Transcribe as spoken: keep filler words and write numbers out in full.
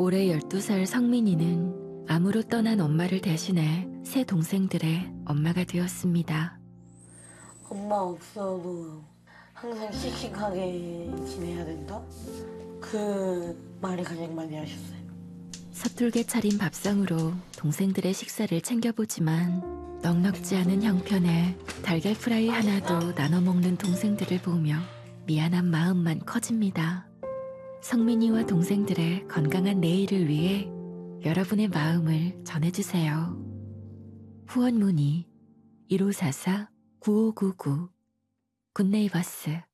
올해 열두 살 성민이는 암으로 떠난 엄마를 대신해 새 동생들의 엄마가 되었습니다. 엄마 없어도 항상 씩씩하게 지내야 된다? 그 말이 가장 많이 하셨어요. 서툴게 차린 밥상으로 동생들의 식사를 챙겨보지만 넉넉지 않은 형편에 달걀 프라이 하나도 나눠 먹는 동생들을 보며 미안한 마음만 커집니다. 성민이와 동생들의 건강한 내일을 위해 여러분의 마음을 전해주세요. 후원 문의 일오사사 구오구구 굿네이버스